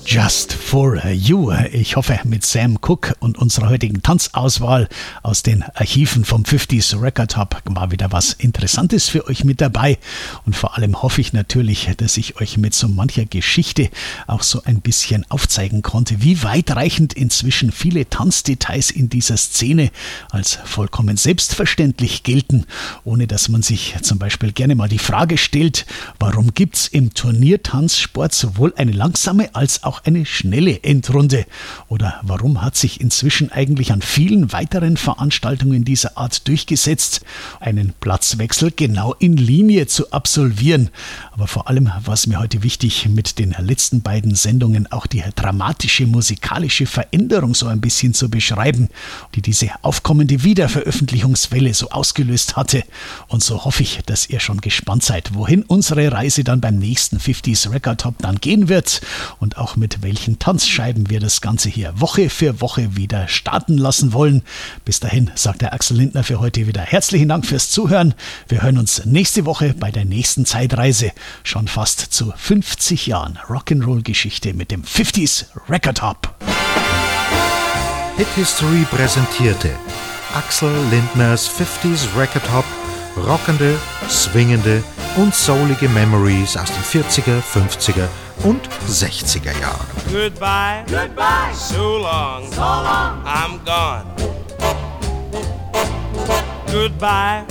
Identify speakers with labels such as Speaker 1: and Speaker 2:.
Speaker 1: Just for You. Ich hoffe, mit Sam Cooke und unserer heutigen Tanzauswahl aus den Archiven vom 50s Record Hub war wieder was Interessantes für euch mit dabei. Und vor allem hoffe ich natürlich, dass ich euch mit so mancher Geschichte auch so ein bisschen aufzeigen konnte, wie weitreichend inzwischen viele Tanzdetails in dieser Szene als vollkommen selbstverständlich gelten, ohne dass man sich zum Beispiel gerne mal die Frage stellt, warum gibt's im Turniertanzsport sowohl eine langsame als auch eine schnelle Endrunde? Oder warum hat sich inzwischen eigentlich an vielen weiteren Veranstaltungen dieser Art durchgesetzt, einen Platzwechsel genau in Linie zu absolvieren? Aber vor allem war es mir heute wichtig, mit den letzten beiden Sendungen auch die dramatische musikalische Veränderung so ein bisschen zu beschreiben, die diese aufkommende Wiederveröffentlichungswelle so ausgelöst hatte. Und so hoffe ich, dass ihr schon gespannt seid, wohin unsere Reise dann beim nächsten 50s Record Hop dann gehen wird und auch mit welchen Tanzscheiben wir das Ganze hier Woche für Woche wieder starten lassen wollen. Bis dahin sagt der Axel Lindner für heute wieder herzlichen Dank fürs Zuhören. Wir hören uns nächste Woche bei der nächsten Zeitreise, schon fast zu 50 Jahren Rock'n'Roll-Geschichte mit dem 50s Record Hop.
Speaker 2: Hit History präsentierte Axel Lindners 50s Record Hop, rockende, swingende und soulige Memories aus den 40er, 50er und 60er Jahren.
Speaker 3: Goodbye, goodbye, so long, I'm gone. Goodbye.